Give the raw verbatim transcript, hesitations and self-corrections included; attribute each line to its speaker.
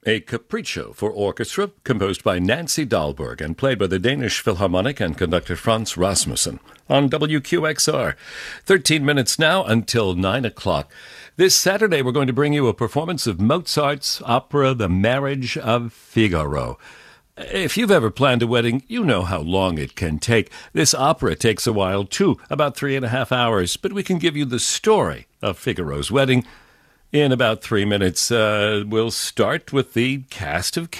Speaker 1: a capriccio for orchestra composed by Nancy Dahlberg and played by the Danish Philharmonic and conductor Frans Rasmussen on W Q X R. thirteen minutes now until nine o'clock. This Saturday, we're going to bring you a performance of Mozart's opera, The Marriage of Figaro. If you've ever planned a wedding, you know how long it can take. This opera takes a while, too, about three and a half hours, but we can give you the story of Figaro's wedding in about three minutes. Uh, we'll start with the cast of